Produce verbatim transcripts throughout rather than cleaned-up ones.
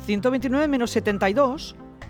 ciento veintinueve menos setenta y dos.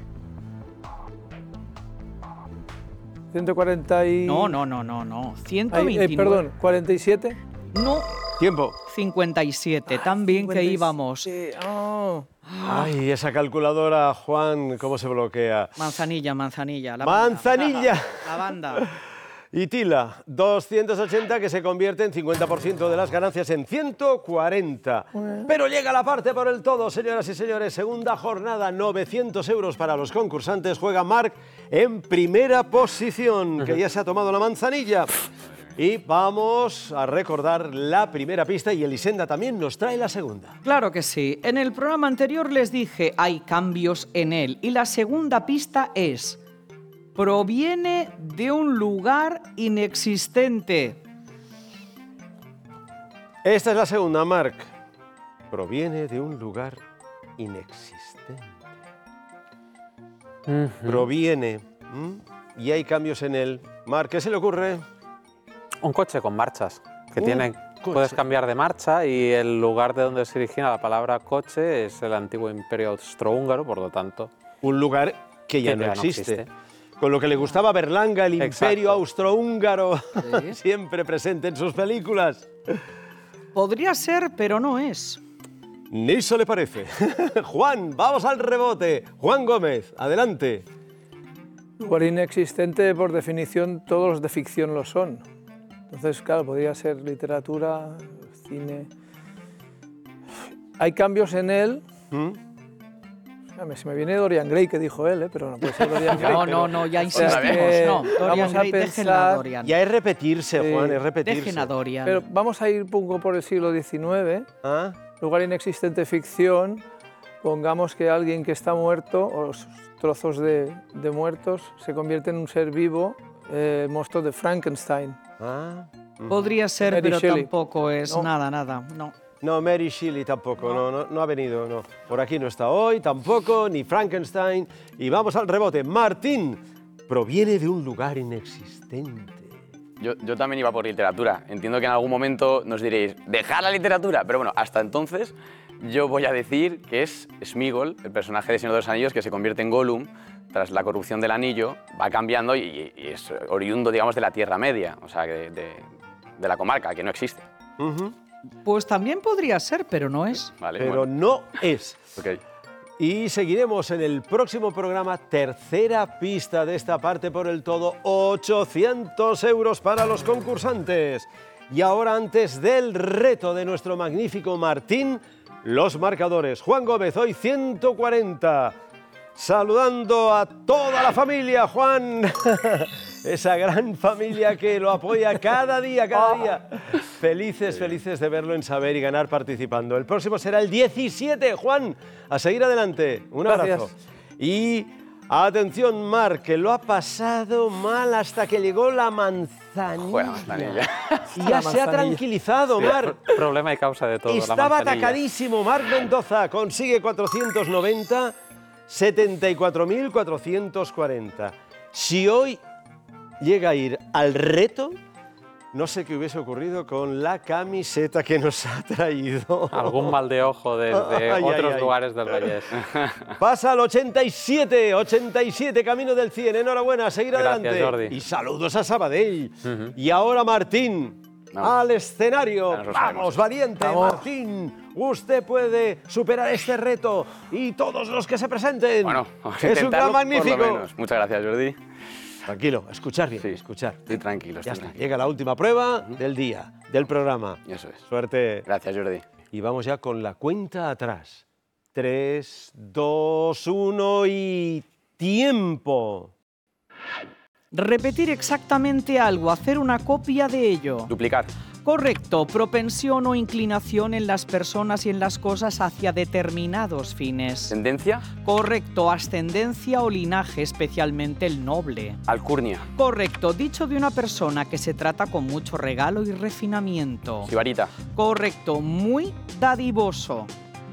ciento cuarenta y... No, no, no, no, no. ciento veintinueve. Ay, eh, perdón, ¿cuarenta y siete? No. Tiempo. cincuenta y siete. Tan bien que íbamos. Oh. Ay, esa calculadora, Juan, ¿cómo se bloquea? Manzanilla, manzanilla. La ¡Manzanilla! Banda. La banda. Y Tila, doscientos ochenta, que se convierte en cincuenta por ciento de las ganancias en ciento cuarenta. Pero llega la parte por el todo, señoras y señores. Segunda jornada, novecientos euros para los concursantes. Juega Marc en primera posición, que ya se ha tomado la manzanilla. Y vamos a recordar la primera pista y Elisenda también nos trae la segunda. Claro que sí. En el programa anterior les dije, hay cambios en él. Y la segunda pista es... proviene de un lugar inexistente. Esta es la segunda, Marc. Proviene de un lugar inexistente. Uh-huh. Proviene. ¿m? Y hay cambios en él. Marc, ¿qué se le ocurre? Un coche con marchas. Que Un tiene, coche. Puedes cambiar de marcha y el lugar de donde se origina la palabra coche es el antiguo Imperio Austrohúngaro, por lo tanto... Un lugar que ya, que no, ya existe. no existe. Con lo que le gustaba a Berlanga, el Exacto. Imperio Austrohúngaro, ¿Sí? siempre presente en sus películas. Podría ser, pero no es. Ni eso le parece. Juan, vamos al rebote. Juan Gómez, adelante. Lugar inexistente, por definición, todos los de ficción lo son. Entonces, claro, podría ser literatura, cine... Hay cambios en él... ¿Mm? Se me viene Dorian Gray, que dijo él, ¿eh? Pero no puede ser Dorian Gray. No, pero... no, no, ya o sea, insistimos. que No, Dorian vamos a Gray, déjenla a pensar... Dorian. Ya es repetirse, Sí. Juan, es repetirse. Dejen a Dorian. Pero vamos a ir un poco por el siglo diecinueve. ¿Ah? Lugar inexistente, ficción. Pongamos que alguien que está muerto, o los trozos de, de muertos, se convierte en un ser vivo, eh, el monstruo de Frankenstein. ¿Ah? Podría ser, Mary pero Shelley. tampoco es No. nada, nada. No. No, Mary Shelley tampoco, no. No, no ha venido, no. Por aquí no está hoy, tampoco, ni Frankenstein. Y vamos al rebote. Martín, proviene de un lugar inexistente. Yo, yo también iba por literatura. Entiendo que en algún momento nos diréis, dejad la literatura. Pero bueno, hasta entonces yo voy a decir que es Sméagol, el personaje de Señor de los Anillos, que se convierte en Gollum tras la corrupción del anillo, va cambiando y, y es oriundo, digamos, de la Tierra Media, o sea, de, de, de la comarca, que no existe. Uh-huh. Pues también podría ser, pero no es. Vale, Pero bueno, no es. ok. Y seguiremos en el próximo programa, tercera pista de esta parte por el todo, ochocientos euros para los concursantes. Y ahora, antes del reto de nuestro magnífico Martín, los marcadores. Juan Gómez, hoy ciento cuarenta. Saludando a toda la familia, Juan. Esa gran familia que lo apoya cada día, cada día. Felices, felices de verlo en Saber y Ganar participando. El próximo será el diecisiete, Juan. A seguir adelante. Un abrazo. Gracias. Y atención, Marc, que lo ha pasado mal hasta que llegó la manzanilla. Joder, la manzanilla. Y ya La se ha manzanilla. tranquilizado, Marc. Problema y causa de todo. la Estaba manzanilla. atacadísimo. Marc Mendoza consigue cuatrocientos noventa, setenta y cuatro mil cuatrocientos cuarenta. Si hoy llega a ir al reto, no sé qué hubiese ocurrido con la camiseta que nos ha traído. Algún mal de ojo desde Ay, otros ay, ay. lugares del Vallés. Pasa al ochenta y siete, ochenta y siete, camino del cien. Enhorabuena, a seguir Gracias, adelante. Jordi. Y saludos a Sabadell. Y ahora Martín, Vamos. al escenario. Ya nos lo Vamos, sabemos. valiente, Vamos. Martín. Usted puede superar este reto y todos los que se presenten. Bueno, vamos a es un gran intentarlo por lo magnífico. menos. Muchas gracias, Jordi. Tranquilo, escuchar bien, Sí, escuchar. estoy tranquilo, Ya estoy está, tranquilo. llega la última prueba del día, del programa. Eso es. Suerte. Gracias, Jordi. Y vamos ya con la cuenta atrás. Tres, dos, uno y tiempo. Repetir exactamente algo, hacer una copia de ello. Duplicar. Correcto, propensión o inclinación en las personas y en las cosas hacia determinados fines. Tendencia. Correcto, ascendencia o linaje, especialmente el noble. Alcurnia. Correcto, dicho de una persona que se trata con mucho regalo y refinamiento. Sibarita. Correcto, muy dadivoso.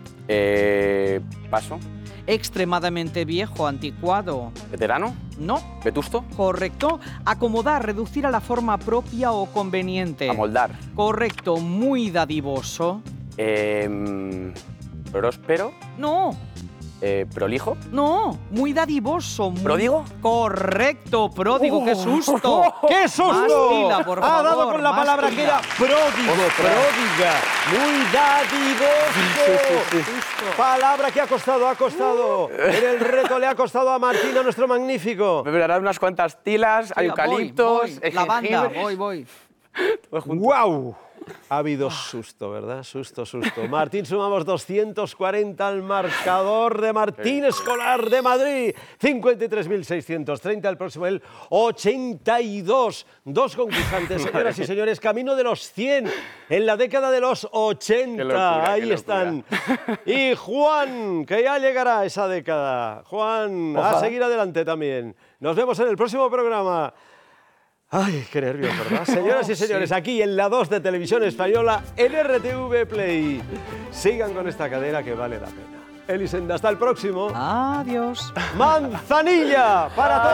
Eh, paso. Extremadamente viejo, anticuado. Veterano. No. Vetusto. Correcto, acomodar, reducir a la forma propia o conveniente. Amoldar. Correcto, muy dadivoso. Eh, próspero. No. Eh, ¿Prolijo? No, muy dadivoso. Muy... ¿Pródigo? Correcto, pródigo, qué susto. ¡Qué susto! Mastila, por ha favor, dado con la palabra que mastila. era pródigo, pródiga, muy dadivoso. Palabra que ha costado, ha costado. En el reto le ha costado a Martín, a nuestro magnífico. Me darás unas cuantas tilas, Mira, eucaliptos, voy, voy, lavanda, jengibre. voy, voy. ¡Guau! Ha habido susto, ¿verdad? Susto, susto. Martín, sumamos doscientos cuarenta al marcador de Martín Escolar de Madrid. cincuenta y tres mil seiscientos treinta, el próximo el ochenta y dos. Dos concursantes, señoras y señores, camino de los cien en la década de los ochenta. Qué locura, Ahí qué están. Y Juan, que ya llegará esa década. Juan, Ojalá. a seguir adelante también. Nos vemos en el próximo programa. Ay, qué nervios, ¿verdad? Señoras y señores, aquí en la dos de Televisión Española, en R T V Play. Sigan con esta cadena que vale la pena. Elisenda, hasta el próximo. Adiós. Manzanilla para todos.